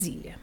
Brasília.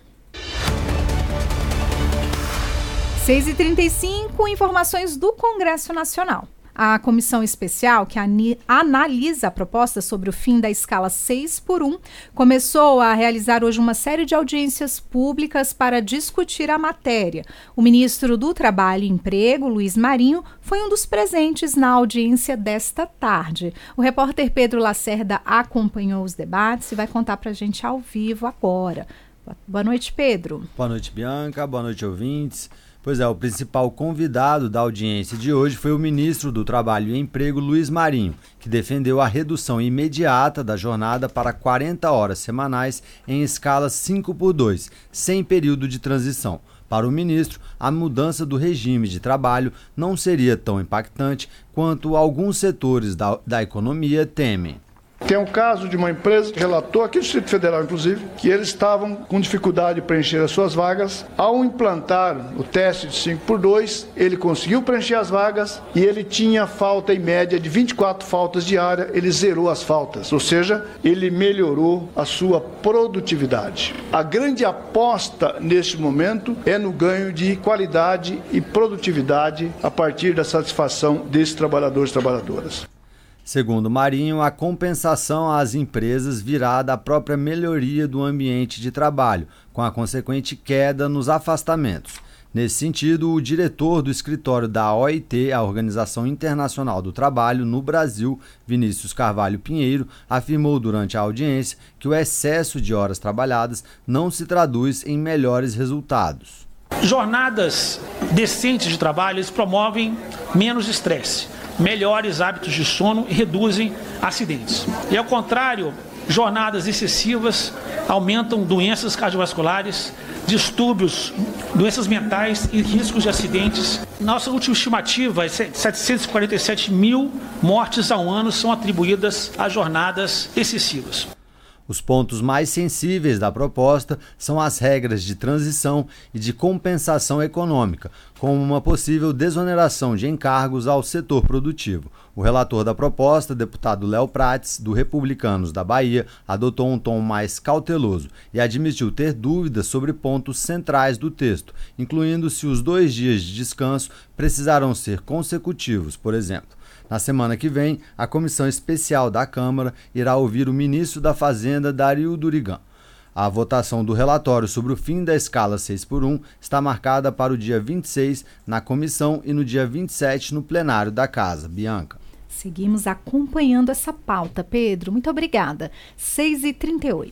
6h35, informações do Congresso Nacional. A comissão especial que analisa a proposta sobre o fim da escala 6x1 começou a realizar hoje uma série de audiências públicas para discutir a matéria. O ministro do Trabalho e Emprego, Luiz Marinho, foi um dos presentes na audiência desta tarde. O repórter Pedro Lacerda acompanhou os debates e vai contar para a gente ao vivo agora. Boa noite, Pedro. Boa noite, Bianca. Boa noite, ouvintes. Pois é, o principal convidado da audiência de hoje foi o ministro do Trabalho e Emprego, Luiz Marinho, que defendeu a redução imediata da jornada para 40 horas semanais em escala 5x2, sem período de transição. Para o ministro, a mudança do regime de trabalho não seria tão impactante quanto alguns setores da economia temem. Tem um caso de uma empresa que relatou, aqui no Distrito Federal inclusive, que eles estavam com dificuldade de preencher as suas vagas. Ao implantar o teste de 5x2, ele conseguiu preencher as vagas e ele tinha falta em média de 24 faltas diárias, ele zerou as faltas, ou seja, ele melhorou a sua produtividade. A grande aposta neste momento é no ganho de qualidade e produtividade a partir da satisfação desses trabalhadores e trabalhadoras. Segundo Marinho, a compensação às empresas virá da própria melhoria do ambiente de trabalho, com a consequente queda nos afastamentos. Nesse sentido, o diretor do escritório da OIT, a Organização Internacional do Trabalho, no Brasil, Vinícius Carvalho Pinheiro, afirmou durante a audiência que o excesso de horas trabalhadas não se traduz em melhores resultados. Jornadas decentes de trabalho, eles promovem menos estresse, melhores hábitos de sono e reduzem acidentes. E ao contrário, jornadas excessivas aumentam doenças cardiovasculares, distúrbios, doenças mentais e riscos de acidentes. Nossa última estimativa é 747 mil mortes ao ano são atribuídas a jornadas excessivas. Os pontos mais sensíveis da proposta são as regras de transição e de compensação econômica, como uma possível desoneração de encargos ao setor produtivo. O relator da proposta, deputado Léo Prates, do Republicanos da Bahia, adotou um tom mais cauteloso e admitiu ter dúvidas sobre pontos centrais do texto, incluindo se os 2 dias de descanso precisarão ser consecutivos, por exemplo. Na semana que vem, a comissão especial da Câmara irá ouvir o ministro da Fazenda, Dario Durigan. A votação do relatório sobre o fim da escala 6x1 está marcada para o dia 26 na comissão e no dia 27 no plenário da Casa. Bianca. Seguimos acompanhando essa pauta, Pedro. Muito obrigada. 6h38.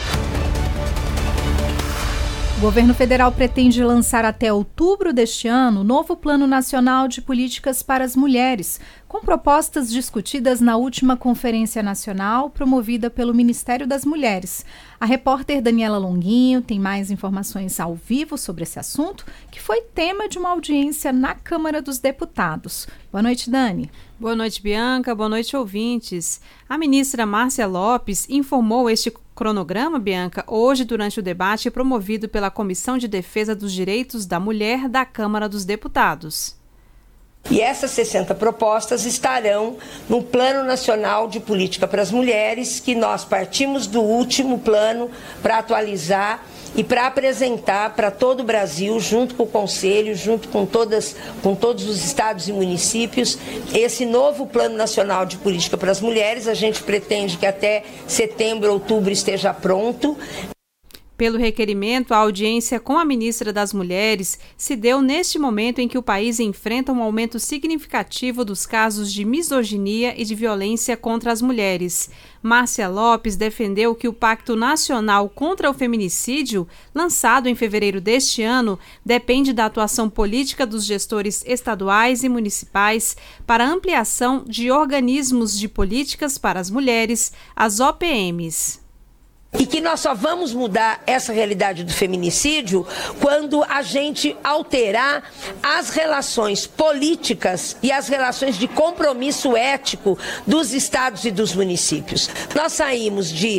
O governo federal pretende lançar até outubro deste ano o novo Plano Nacional de Políticas para as Mulheres, com propostas discutidas na última Conferência Nacional promovida pelo Ministério das Mulheres. A repórter Daniela Longuinho tem mais informações ao vivo sobre esse assunto, que foi tema de uma audiência na Câmara dos Deputados. Boa noite, Dani. Boa noite, Bianca. Boa noite, ouvintes. A ministra Márcia Lopes informou este cronograma, Bianca, hoje durante o debate promovido pela Comissão de Defesa dos Direitos da Mulher da Câmara dos Deputados. E essas 60 propostas estarão no Plano Nacional de Política para as Mulheres, que nós partimos do último plano para atualizar e para apresentar para todo o Brasil, junto com o Conselho, junto com todos os estados e municípios, esse novo Plano Nacional de Política para as Mulheres. A gente pretende que até setembro, outubro esteja pronto. Pelo requerimento, a audiência com a ministra das Mulheres se deu neste momento em que o país enfrenta um aumento significativo dos casos de misoginia e de violência contra as mulheres. Márcia Lopes defendeu que o Pacto Nacional contra o Feminicídio, lançado em fevereiro deste ano, depende da atuação política dos gestores estaduais e municipais para ampliação de organismos de políticas para as mulheres, as OPMs. E que nós só vamos mudar essa realidade do feminicídio quando a gente alterar as relações políticas e as relações de compromisso ético dos estados e dos municípios. Nós saímos de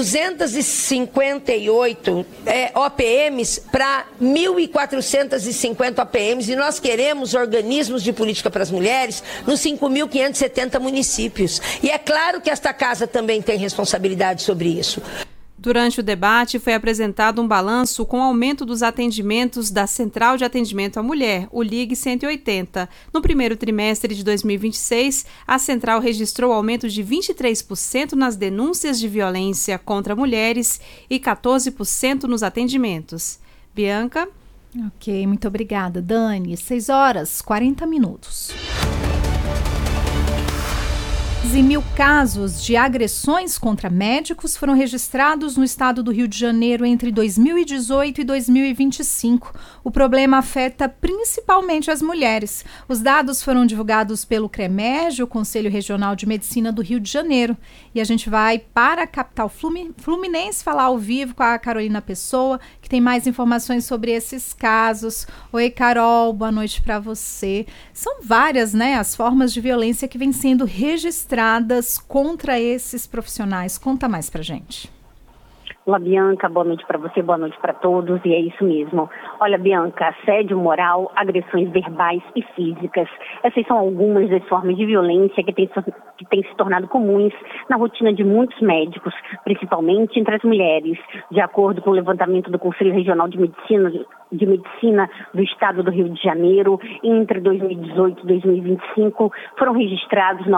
258 OPMs para 1.450 OPMs e nós queremos organismos de política para as mulheres nos 5.570 municípios. E é claro que esta casa também tem responsabilidade sobre isso. Durante o debate, foi apresentado um balanço com o aumento dos atendimentos da Central de Atendimento à Mulher, o Ligue 180. No primeiro trimestre de 2026, a central registrou aumento de 23% nas denúncias de violência contra mulheres e 14% nos atendimentos. Bianca? Ok, muito obrigada, Dani. 6h40. 1.000 casos de agressões contra médicos foram registrados no estado do Rio de Janeiro entre 2018 e 2025. O problema afeta principalmente as mulheres. Os dados foram divulgados pelo CREMERGE, o Conselho Regional de Medicina do Rio de Janeiro. E a gente vai para a capital fluminense falar ao vivo com a Carolina Pessoa, que tem mais informações sobre esses casos. Oi, Carol, boa noite para você. São várias, as formas de violência que vêm sendo registradas contra esses profissionais. Conta mais pra gente. Olá, Bianca, boa noite para você, boa noite para todos, e é isso mesmo. Olha, Bianca, assédio moral, agressões verbais e físicas. Essas são algumas das formas de violência que têm se tornado comuns na rotina de muitos médicos, principalmente entre as mulheres. De acordo com o levantamento do Conselho Regional de Medicina do Estado do Rio de Janeiro, entre 2018 e 2025, foram registrados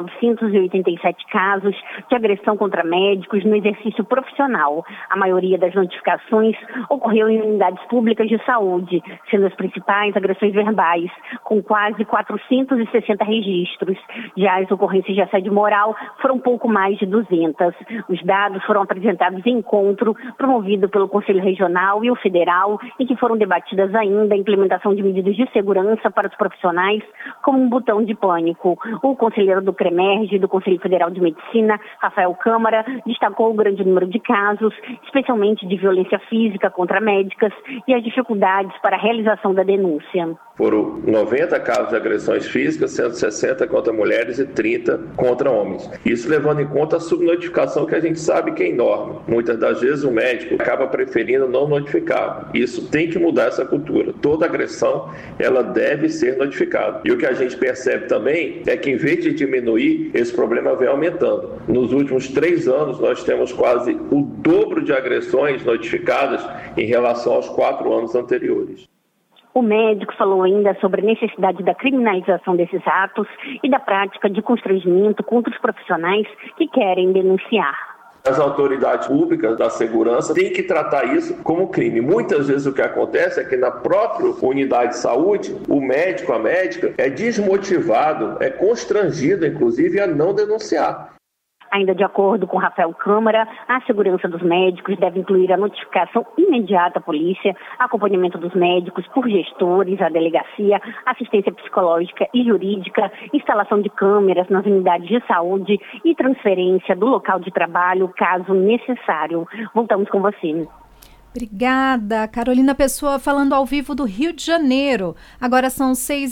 987 casos de agressão contra médicos no exercício profissional. A maioria das notificações ocorreu em unidades públicas de saúde, sendo as principais agressões verbais, com quase 460 registros. Já as ocorrências de assédio moral foram pouco mais de 200. Os dados foram apresentados em encontro promovido pelo Conselho Regional e o Federal, em que foram debatidas ainda a implementação de medidas de segurança para os profissionais, como um botão de pânico. O conselheiro do CREMERGE, do Conselho Federal de Medicina, Rafael Câmara, destacou o grande número de casos, especialmente de violência física contra médicas, e as dificuldades para a realização da denúncia. Foram 90 casos de agressões físicas, 160 contra mulheres e 30 contra homens. Isso levando em conta a subnotificação, que a gente sabe que é enorme. Muitas das vezes o médico acaba preferindo não notificar. Isso tem que mudar essa cultura. Toda agressão, ela deve ser notificada. E o que a gente percebe também é que, em vez de diminuir, esse problema vem aumentando. Nos últimos 3 anos, nós temos quase o dobro de agressões notificadas em relação aos 4 anos anteriores. O médico falou ainda sobre a necessidade da criminalização desses atos e da prática de constrangimento contra os profissionais que querem denunciar. As autoridades públicas da segurança têm que tratar isso como crime. Muitas vezes o que acontece é que na própria unidade de saúde, o médico, a médica, é desmotivado, é constrangido, inclusive, a não denunciar. Ainda de acordo com Rafael Câmara, a segurança dos médicos deve incluir a notificação imediata à polícia, acompanhamento dos médicos por gestores, à delegacia, assistência psicológica e jurídica, instalação de câmeras nas unidades de saúde e transferência do local de trabalho, caso necessário. Voltamos com você. Obrigada, Carolina Pessoa, falando ao vivo do Rio de Janeiro. Agora são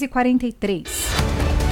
6h43.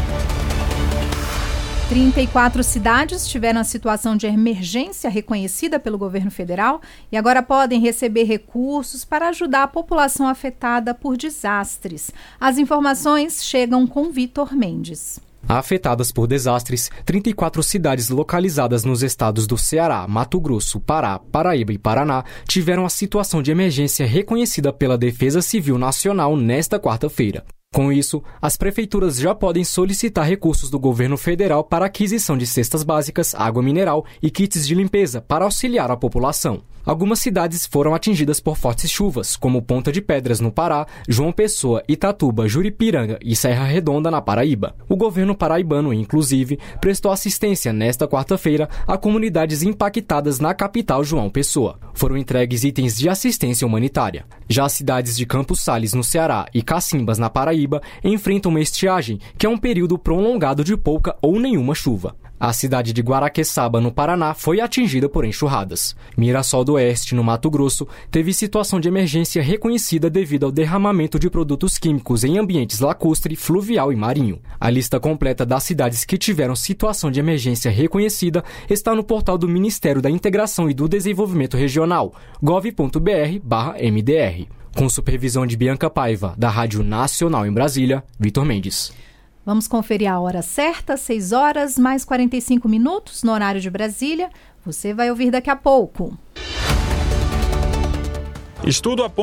34 cidades tiveram a situação de emergência reconhecida pelo governo federal e agora podem receber recursos para ajudar a população afetada por desastres. As informações chegam com Vitor Mendes. Afetadas por desastres, 34 cidades localizadas nos estados do Ceará, Mato Grosso, Pará, Paraíba e Paraná tiveram a situação de emergência reconhecida pela Defesa Civil Nacional nesta quarta-feira. Com isso, as prefeituras já podem solicitar recursos do governo federal para aquisição de cestas básicas, água mineral e kits de limpeza para auxiliar a população. Algumas cidades foram atingidas por fortes chuvas, como Ponta de Pedras, no Pará, João Pessoa, Itatuba, Juripiranga e Serra Redonda, na Paraíba. O governo paraibano, inclusive, prestou assistência nesta quarta-feira a comunidades impactadas na capital João Pessoa. Foram entregues itens de assistência humanitária. Já as cidades de Campos Sales, no Ceará, e Cacimbas, na Paraíba, enfrentam uma estiagem, que é um período prolongado de pouca ou nenhuma chuva. A cidade de Guaraqueçaba, no Paraná, foi atingida por enxurradas. Mirassol do Oeste, no Mato Grosso, teve situação de emergência reconhecida devido ao derramamento de produtos químicos em ambientes lacustre, fluvial e marinho. A lista completa das cidades que tiveram situação de emergência reconhecida está no portal do Ministério da Integração e do Desenvolvimento Regional, gov.br/MDR. Com supervisão de Bianca Paiva, da Rádio Nacional em Brasília, Vitor Mendes. Vamos conferir a hora certa, 6h mais 45 minutos, no horário de Brasília. Você vai ouvir daqui a pouco. Estudo aponta